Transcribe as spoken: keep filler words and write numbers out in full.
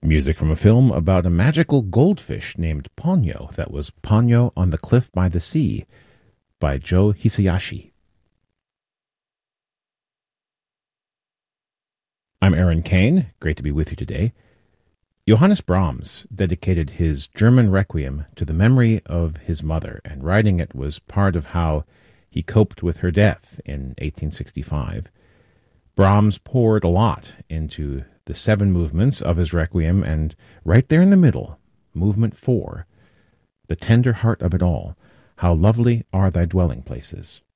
Music from a film about a magical goldfish named Ponyo that was Ponyo on the Cliff by the Sea by Joe Hisaishi. I'm Aaron Kane. Great to be with you today. Johannes Brahms dedicated his German Requiem to the memory of his mother, and writing it was part of how he coped with her death in eighteen sixty-five. Brahms poured a lot into the seven movements of his Requiem, and right there in the middle, movement four, the tender heart of it all, how lovely are thy dwelling places.